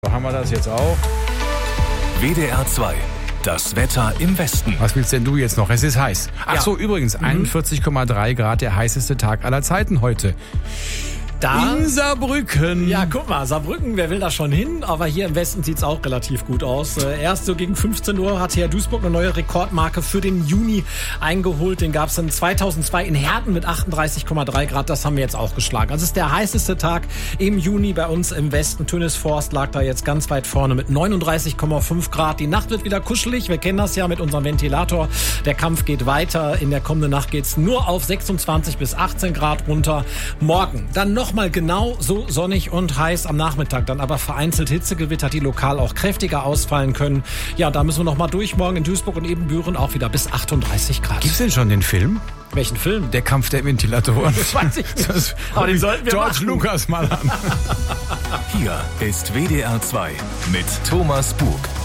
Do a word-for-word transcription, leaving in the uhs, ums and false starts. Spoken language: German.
Haben wir das jetzt auch? W D R zwei. Das Wetter im Westen. Was willst denn du jetzt noch? Es ist heiß. Ach Ja. so, übrigens, Mhm. einundvierzig Komma drei Grad, der heißeste Tag aller Zeiten heute. Da, In Saarbrücken. ja, guck mal, Saarbrücken, wer will da schon hin? Aber hier im Westen sieht's auch relativ gut aus. Äh, erst so gegen fünfzehn Uhr hat T H Duisburg eine neue Rekordmarke für den Juni eingeholt. Den gab's dann zweitausendzwei in Herten mit achtunddreißig Komma drei Grad. Das haben wir jetzt auch geschlagen. Das ist der heißeste Tag im Juni bei uns im Westen. Tönisforst lag da jetzt ganz weit vorne mit neununddreißig Komma fünf Grad. Die Nacht wird wieder kuschelig. Wir kennen das ja mit unserem Ventilator. Der Kampf geht weiter. In der kommenden Nacht geht's nur auf sechsundzwanzig bis achtzehn Grad runter. Morgen dann noch mal genau so sonnig und heiß am Nachmittag, dann aber vereinzelt Hitzegewitter, die lokal auch kräftiger ausfallen können. Ja, da müssen wir noch mal durch. Morgen in Duisburg und Ebenbüren auch wieder bis achtunddreißig Grad. Gibt's denn schon den Film? Welchen Film? Der Kampf der Ventilatoren. Das weiß ich nicht. Das Aber den sollten wir George machen. Lucas mal an. Hier ist W D R zwei mit Thomas Bug.